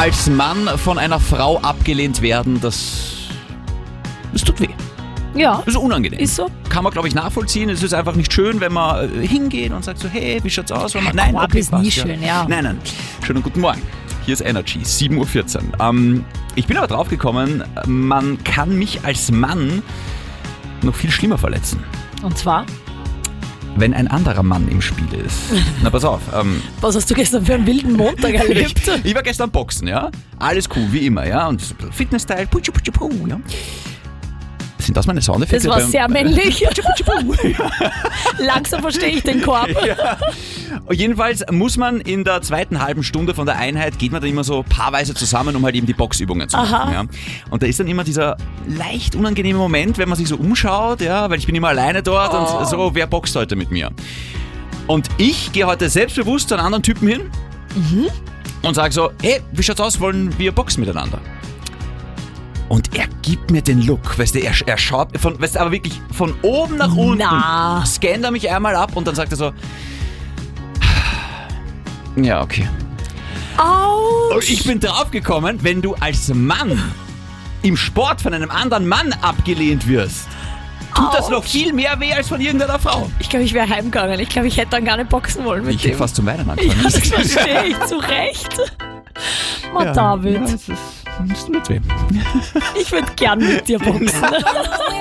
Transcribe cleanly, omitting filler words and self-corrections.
als Mann von einer Frau abgelehnt werden, das tut weh. Ja, Das ist unangenehm. ist so. Kann man, glaube ich, nachvollziehen. Es ist einfach nicht schön, wenn man hingeht und sagt so, hey, wie schaut's aus? Nein, Korb ist nie schön, ja. Nein. Schönen guten Morgen. Hier ist Energy, 7.14 Uhr. Ich bin aber drauf gekommen, man kann mich als Mann noch viel schlimmer verletzen, Und zwar, wenn ein anderer Mann im Spiel ist. Na, pass auf. was hast du gestern für einen wilden Montag erlebt? Ich war gestern boxen, ja. Alles cool, wie immer, ja. Und so ein bisschen Fitness-Style, ja. Sind das meine Soundeffekte? Das war sehr männlich. Langsam verstehe ich den Korb. Ja. Jedenfalls muss man in der zweiten halben Stunde von der Einheit, geht man dann immer so paarweise zusammen, um halt eben die Boxübungen zu machen. Ja. Und da ist dann immer dieser leicht unangenehme Moment, wenn man sich so umschaut, ja, weil ich bin immer alleine dort und so, wer boxt heute mit mir? Und ich gehe heute selbstbewusst zu einem anderen Typen hin und sage so, hey, wie schaut's aus, wollen wir boxen miteinander? Und er gibt mir den Look, weißt du, er schaut, weißt du, aber wirklich von oben nach unten, scannt er mich einmal ab und dann sagt er so, ja, okay. Autsch. Und ich bin draufgekommen, wenn du als Mann im Sport von einem anderen Mann abgelehnt wirst, tut das noch viel mehr weh als von irgendeiner Frau. Ich glaube, ich wäre heimgegangen. Ich glaube, ich hätte dann gar nicht boxen wollen mit Ich dem. hätte fast zum Weinen angefangen. Ja, das verstehe ich, zu Recht. David, Ja, das tut weh. ich würde gern mit dir boxen.